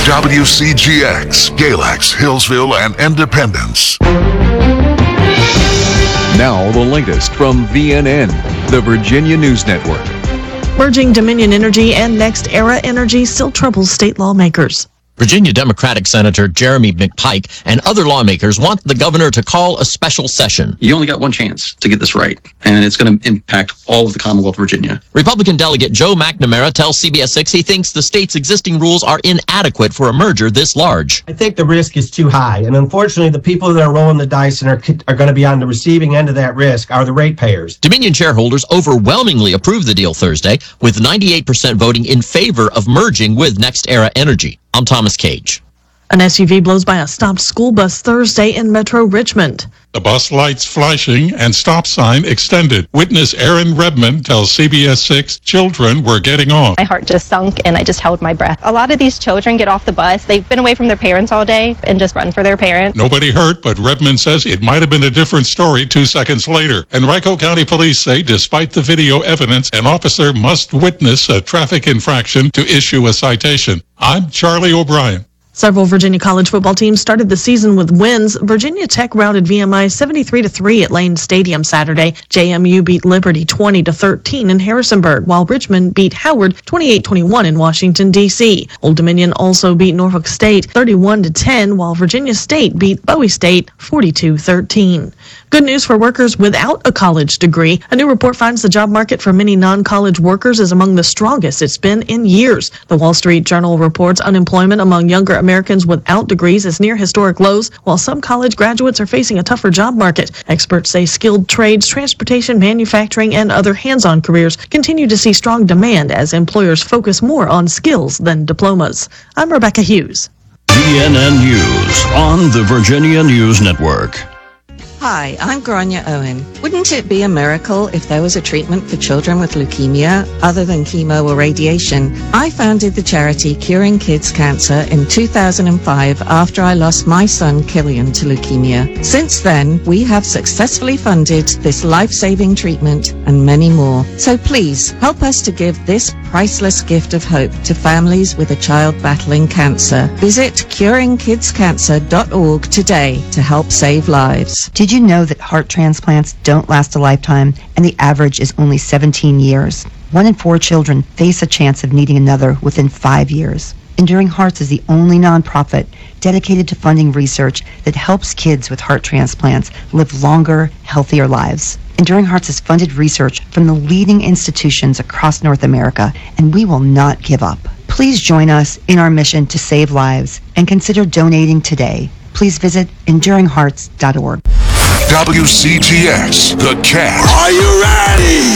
WCGX, Galax, Hillsville, and Independence. Now the latest from VNN, the Virginia News Network. Merging Dominion Energy and NextEra Energy still troubles state lawmakers. Virginia Democratic Senator Jeremy McPike and other lawmakers want the governor to call a special session. You only got one chance to get this right, and it's going to impact all of the Commonwealth of Virginia. Republican Delegate Joe McNamara tells CBS 6 he thinks the state's existing rules are inadequate for a merger this large. I think the risk is too high, and unfortunately the people that are rolling the dice and are going to be on the receiving end of that risk are the ratepayers. Dominion shareholders overwhelmingly approved the deal Thursday, with 98% voting in favor of merging with NextEra Energy. I'm Thomas Cage. An SUV blows by a stopped school bus Thursday in Metro Richmond. The bus lights flashing and stop sign extended. Witness Erin Redmond tells CBS 6 children were getting off. My heart just sunk and I just held my breath. A lot of these children get off the bus. They've been away from their parents all day and just run for their parents. Nobody hurt, but Redmond says it might have been a different story 2 seconds later. Henrico County Police say despite the video evidence, an officer must witness a traffic infraction to issue a citation. I'm Charlie O'Brien. Several Virginia college football teams started the season with wins. Virginia Tech routed VMI 73-3 at Lane Stadium Saturday. JMU beat Liberty 20-13 in Harrisonburg, while Richmond beat Howard 28-21 in Washington, D.C. Old Dominion also beat Norfolk State 31-10, while Virginia State beat Bowie State 42-13. Good news for workers without a college degree. A new report finds the job market for many non-college workers is among the strongest it's been in years. The Wall Street Journal reports unemployment among younger Americans without degrees is near historic lows, while some college graduates are facing a tougher job market. Experts say skilled trades, transportation, manufacturing, and other hands-on careers continue to see strong demand as employers focus more on skills than diplomas. I'm Rebecca Hughes. VNN News on the Virginia News Network. Hi, I'm Grania Owen. Wouldn't it be a miracle if there was a treatment for children with leukemia other than chemo or radiation? I founded the charity Curing Kids Cancer in 2005 after I lost my son Killian to leukemia. Since then, we have successfully funded this life-saving treatment and many more. So please, help us to give this priceless gift of hope to families with a child battling cancer. Visit curingkidscancer.org today to help save lives. Did you know that heart transplants don't last a lifetime and the average is only 17 years? 1 in 4 children face a chance of needing another within 5 years. Enduring Hearts is the only nonprofit dedicated to funding research that helps kids with heart transplants live longer, healthier lives. Enduring Hearts has funded research from the leading institutions across North America, and we will not give up. Please join us in our mission to save lives and consider donating today. Please visit enduringhearts.org. WCGX, The Cat. Are you ready?